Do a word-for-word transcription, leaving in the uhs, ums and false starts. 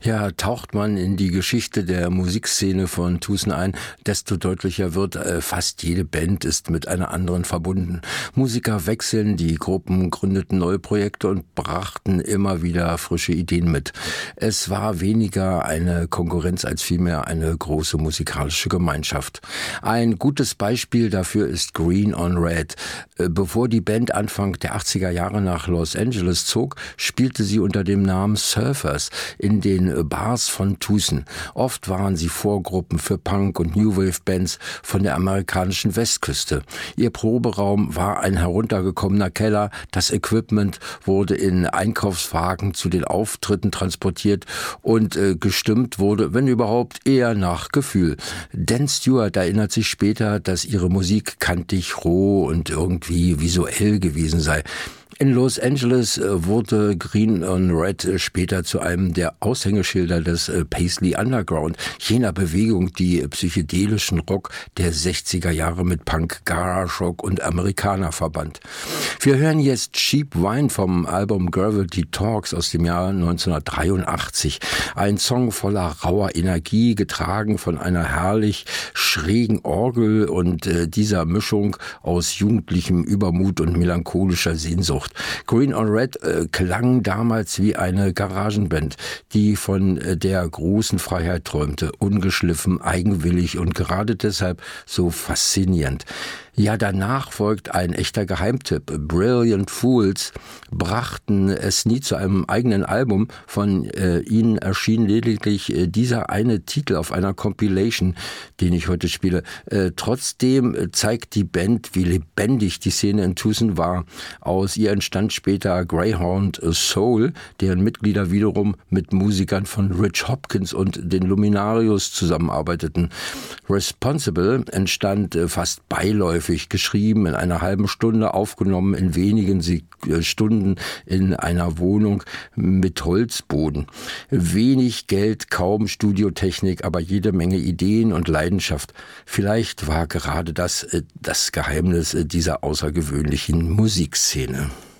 Ja, taucht man in die Geschichte der Musikszene von Tucson ein, desto deutlicher wird, äh, fast jede Band ist mit einer anderen verbunden. Musiker wechseln, die Gruppen gründeten neue Projekte und brachten immer wieder frische Ideen mit. Es war weniger eine Konkurrenz als vielmehr eine große musikalische Gemeinschaft. Ein gutes Beispiel dafür ist Green on Red. Äh, bevor die Band Anfang der achtziger Jahre nach Los Angeles zog, spielte sie unter dem Namen Surfers in den Bars von Tucson. Oft waren sie Vorgruppen für Punk- und New Wave-Bands von der amerikanischen Westküste. Ihr Proberaum war ein heruntergekommener Keller. Das Equipment wurde in Einkaufswagen zu den Auftritten transportiert und äh, gestimmt wurde, wenn überhaupt, eher nach Gefühl. Dan Stewart erinnert sich später, dass ihre Musik kantig, roh und irgendwie visuell gewesen sei. In Los Angeles wurde Green on Red später zu einem der Aushängeschilder des Paisley Underground, jener Bewegung, die psychedelischen Rock der sechziger Jahre mit Punk, Garage Rock und Amerikaner verband. Wir hören jetzt Cheap Wine vom Album Gravity Talks aus dem Jahr neunzehnhundertdreiundachtzig. Ein Song voller rauer Energie, getragen von einer herrlich schrägen Orgel und äh, dieser Mischung aus jugendlichem Übermut und melancholischer Sehnsucht. Green on Red äh, klang damals wie eine Garagenband, die von äh, der großen Freiheit träumte, ungeschliffen, eigenwillig und gerade deshalb so faszinierend. Ja, danach folgt ein echter Geheimtipp. Brilliant Fools brachten es nie zu einem eigenen Album. Von äh, ihnen erschien lediglich äh, dieser eine Titel auf einer Compilation, den ich heute spiele. Äh, trotzdem zeigt die Band, wie lebendig die Szene in Tucson war. Aus ihr entstand später Greyhound Soul, deren Mitglieder wiederum mit Musikern von Rich Hopkins und den Luminarios zusammenarbeiteten. Responsible entstand äh, fast beiläufig geschrieben, in einer halben Stunde aufgenommen, in wenigen Se- Stunden in einer Wohnung mit Holzboden. Wenig Geld, kaum Studiotechnik, aber jede Menge Ideen und Leidenschaft. Vielleicht war gerade das äh, das Geheimnis äh, dieser außergewöhnlichen Musikszene.